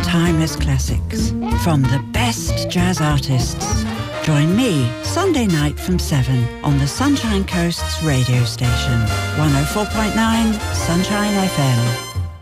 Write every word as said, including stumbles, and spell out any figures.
timeless classics from the best jazz artists. Join me Sunday night from seven on the Sunshine Coast's radio station, one oh four point nine Sunshine F M.